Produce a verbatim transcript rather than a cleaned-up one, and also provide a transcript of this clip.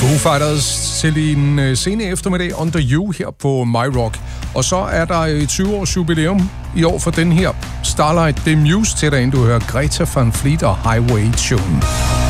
Foo Fighters til en sene eftermiddag Under You her på My Rock. Og så er der et tyve års jubilæum i år for den her Starlight The Muse til dig, inden du hører Greta Van Fleet og Highway Tune.